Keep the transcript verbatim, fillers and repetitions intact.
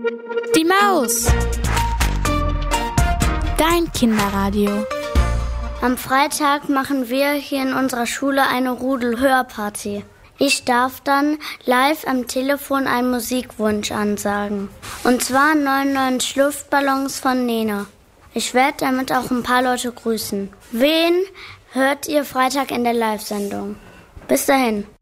Die Maus. Dein Kinderradio. Am Freitag machen wir hier in unserer Schule eine Rudel-Hörparty. Ich darf dann live am Telefon einen Musikwunsch ansagen. Und zwar neunundneunzig Luftballons von Nena. Ich werde damit auch ein paar Leute grüßen. Wen hört ihr Freitag in der Live-Sendung? Bis dahin.